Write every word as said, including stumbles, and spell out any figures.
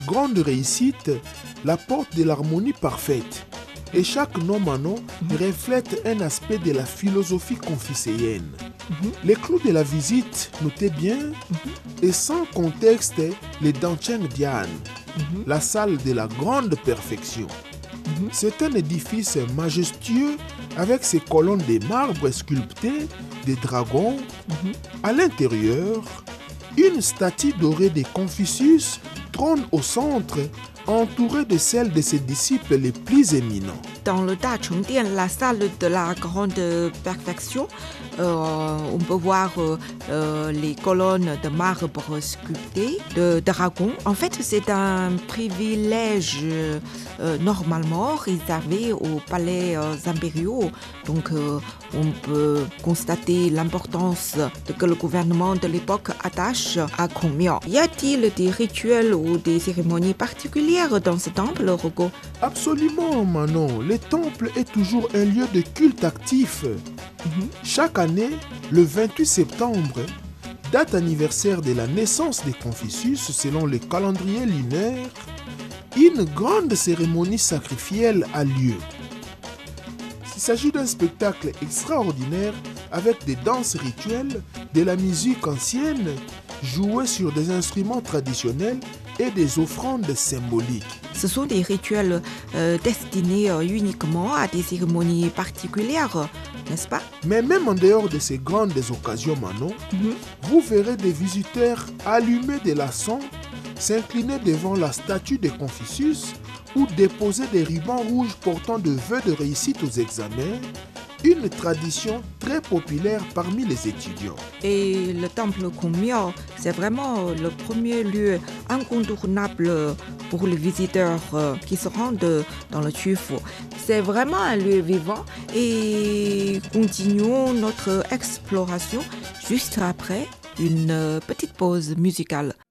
grande réussite, la porte de l'harmonie parfaite. Et chaque nom Manon Mhm. reflète un aspect de la philosophie confucéenne. Mhm. Les clous de la visite, notez bien, Mhm. et sans contexte, les Dancheng Dian, Mhm. la salle de la grande perfection. Mhm. C'est un édifice majestueux avec ses colonnes de marbre sculptées, des dragons. Mhm. À l'intérieur, une statue dorée de Confucius trône au centre, entourée de celles de ses disciples les plus éminents. Dans le Dachengdian, la salle de la grande perfection, euh, on peut voir euh, euh, les colonnes de marbre sculptées de dragons. En fait, c'est un privilège euh, normalement réservé aux palais euh, impériaux. Donc, euh, on peut constater l'importance que le gouvernement de l'époque attache à Kongmiao. Y a-t-il des rituels ou des cérémonies particulières dans ce temple, Rogo? Absolument, Manon. Le temple est toujours un lieu de culte actif. Mhm. Chaque année, le vingt-huit septembre, date anniversaire de la naissance de Confucius selon le calendrier lunaire, une grande cérémonie sacrificielle a lieu. Il s'agit d'un spectacle extraordinaire avec des danses rituelles, de la musique ancienne, jouée sur des instruments traditionnels et des offrandes symboliques. Ce sont des rituels euh, destinés euh, uniquement à des cérémonies particulières, n'est-ce pas? Mais même en dehors de ces grandes occasions, Manon, Mhm. vous verrez des visiteurs allumer des laçons, s'incliner devant la statue de Confucius ou déposer des rubans rouges portant de vœux de réussite aux examens, une tradition très populaire parmi les étudiants. Et le temple Kongmiao, c'est vraiment le premier lieu incontournable pour les visiteurs euh, qui se rendent dans le Tufu. C'est vraiment un lieu vivant et continuons notre exploration juste après une petite pause musicale.